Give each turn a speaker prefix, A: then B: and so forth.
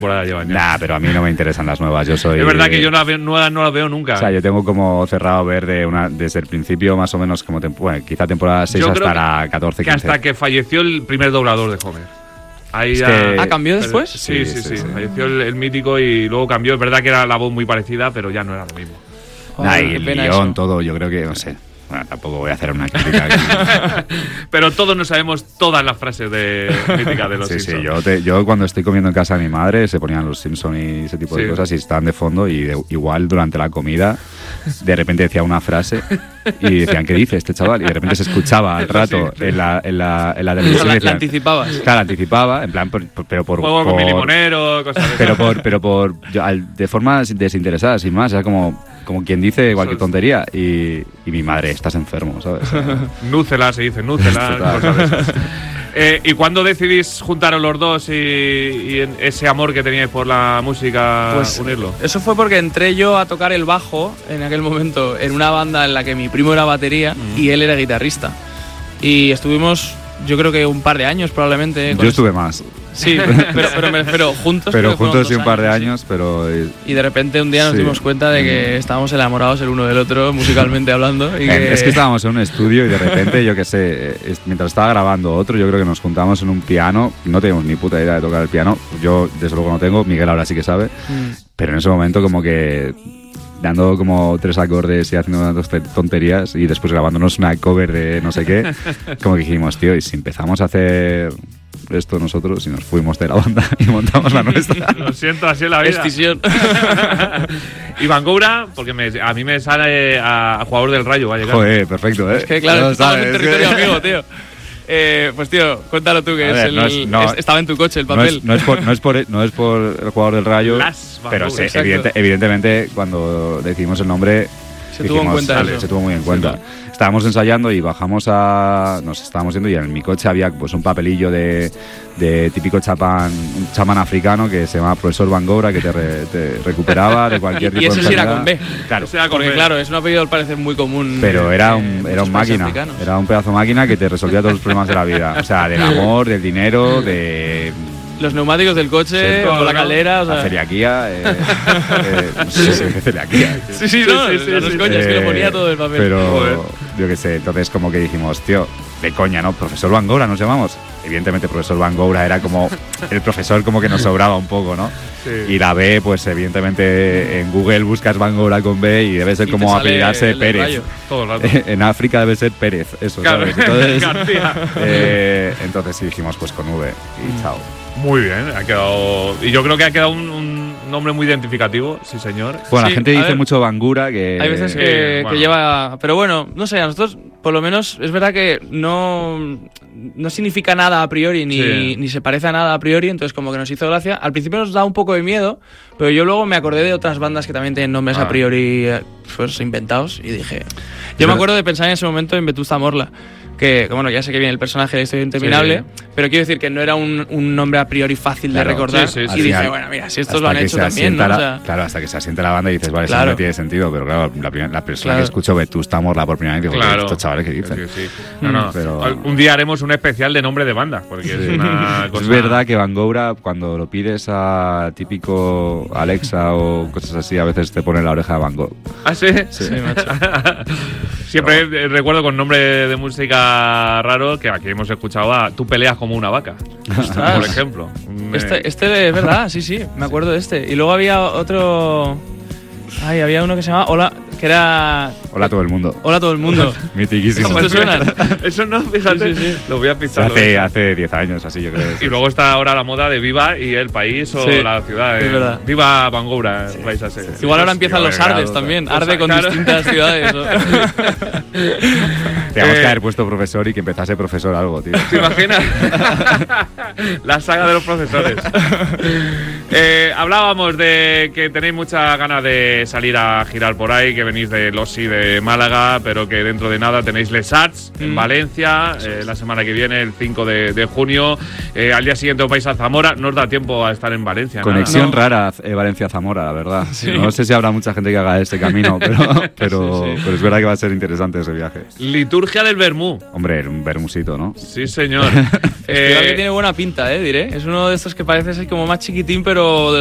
A: temporada llevan ya.
B: Nah, pero a mí no me interesan las nuevas. Yo soy...
A: Es verdad que yo nuevas no las veo nunca.
B: O sea, yo tengo como cerrado ver desde el principio más o menos como quizá temporada 6 hasta la 14, 15.
A: Que hasta que falleció el primer doblador de Homer. Ahí
C: ¿cambió después?
A: Sí. Falleció el mítico y luego cambió. Es verdad que era la voz muy parecida, pero ya no era lo mismo.
B: Y el guión, todo, yo creo que, no sé. Bueno, tampoco voy a hacer una crítica aquí.
A: Pero todos no sabemos todas las frases míticas de los Simpsons.
B: Sí, yo cuando estoy comiendo en casa de mi madre se ponían los Simpsons y ese tipo de cosas y estaban de fondo y igual durante la comida de repente decía una frase y decían, ¿qué dice este chaval? Y de repente se escuchaba al rato en la televisión.
C: ¿La anticipabas?
B: Claro, anticipaba, en plan, pero por...
A: Juego con mi limonero, cosas de
B: de forma desinteresada, sin más. Era como quien dice cualquier tontería y mi madre, estás enfermo, ¿sabes?
A: Núcela, se dice, núcela, cosas de esas. ¿Y cuándo decidís juntaros los dos y ese amor que teníais por la música, unirlo?
C: Eso fue porque entré yo a tocar el bajo en aquel momento en una banda en la que mi primo era batería y él era guitarrista. Y estuvimos, yo creo que un par de años probablemente.
B: Yo estuve más.
C: Sí, pero juntos.
B: Pero juntos sí un par de años, pero...
C: Y de repente un día nos dimos cuenta de que estábamos enamorados el uno del otro, musicalmente hablando. Y
B: Es que estábamos en un estudio y de repente, yo qué sé, mientras estaba grabando otro, yo creo que nos juntamos en un piano. No teníamos ni puta idea de tocar el piano. Yo, desde luego, no tengo. Miguel ahora sí que sabe. Pero en ese momento como que... dando como 3 acordes y haciendo tonterías y después grabándonos una cover de no sé qué, como que dijimos, tío, y si empezamos a hacer esto nosotros y nos fuimos de la banda y montamos la nuestra.
A: Lo siento, así es la vida.
C: Escisión.
A: Y Bangoura, porque a mí me sale a jugador del Rayo, va a llegar.
B: Joder, perfecto, ¿eh?
C: Es que claro, estamos en territorio amigo, tío. Pues tío, cuéntalo tú que estaba en tu coche el papel.
B: No es por el jugador del Rayo, pero sí, evidentemente cuando decidimos el nombre
C: se tuvo
B: muy en cuenta. Estábamos ensayando y bajamos nos estábamos yendo y en mi coche había pues un papelillo de típico un chamán africano que se llama Profesor Bangoura, que te recuperaba de cualquier tipo de enfermedad.
C: Y eso sí era con B.
B: Claro.
C: Porque claro, es un apellido al parecer muy común.
B: Pero era un máquina. Era un pedazo de máquina que te resolvía todos los problemas de la vida. O sea, del amor, del dinero, de...
C: los neumáticos del coche, o la caldera, o sea...
B: La celiaquía, no sé si es celiaquía.
C: Sí, los coños que lo ponía todo el papel.
B: Pero, yo qué sé, entonces como que dijimos, tío, de coña, ¿no? Profesor Bangoura nos llamamos. Evidentemente, Profesor Bangoura era como el profesor como que nos sobraba un poco, ¿no? Sí. Y la B, pues evidentemente en Google buscas Bangoura con B y debe ser como apellidarse Pérez.
A: Todo el rato.
B: En África debe ser Pérez, eso,
A: claro.
B: ¿sabes? Entonces,
A: García.
B: Entonces sí dijimos pues con V y chao.
A: Muy bien, ha quedado. Y yo creo que ha quedado un nombre muy identificativo, sí señor.
B: Bueno, la gente dice mucho Bangoura, que
C: hay veces que lleva. Pero bueno, no sé, a nosotros, por lo menos, es verdad que no significa nada a priori, ni se parece a nada a priori, entonces como que nos hizo gracia. Al principio nos da un poco de miedo, pero yo luego me acordé de otras bandas que también tienen nombres a priori pues inventados y dije. Yo me acuerdo de pensar en ese momento en Vetusta Morla. Que bueno, ya sé que viene el personaje de Historia Interminable, pero quiero decir que no era un nombre a priori fácil de recordar. Y dije, bueno, mira, si estos lo han hecho también, ¿no?
B: Claro, hasta que se asienta la banda y dices, vale, eso no tiene sentido, pero claro, la persona que escuchó Vetusta Morla por primera vez dijo, estos chavales que dicen.
A: Pero... Un día haremos un especial de nombre de banda, porque es una cosa...
B: Es verdad que Bangoura, cuando lo pides a típico Alexa o cosas así, a veces te pone la oreja de Van Gogh.
A: ¿Ah, sí?
C: Sí, macho.
A: Siempre recuerdo con nombre de música raro que aquí hemos escuchado a Tú peleas como una vaca, por ejemplo.
C: Este es verdad, sí, me acuerdo de este. Y luego había otro... había uno que se llamaba Hola, que era...
B: Hola a todo el mundo.
C: Hola a todo el mundo.
B: Mitiquísimo.
C: ¿Cómo te suenan?
A: Eso no, fíjate. Sí. Lo voy a pinchar.
B: Hace 10 años, así yo creo.
A: Y luego está ahora la moda de Viva y el país o la ciudad.
C: Es verdad.
A: Viva Bangoura, vais a ser.
C: Igual ahora empiezan los Ardes también. Arde con distintas ciudades.
B: Teníamos que haber puesto profesor y que empezase profesor algo, tío.
A: ¿Te imaginas? La saga de los profesores. Hablábamos de que tenéis muchas ganas de salir a girar por ahí, que venís de Losi de Málaga, pero que dentro de nada tenéis Les Arts en Valencia, la semana que viene, el 5 de junio. Al día siguiente os vais a Zamora. No os da tiempo a estar en Valencia.
B: Conexión rara Valencia-Zamora, la verdad. Sí. No sé si habrá mucha gente que haga este camino, pero es verdad que va a ser interesante ese viaje.
A: Liturgia del Vermú.
B: Hombre, un vermusito, ¿no?
A: Sí, señor.
C: Que tiene buena pinta, diré. Es uno de estos que parece ser como más chiquitín, pero primero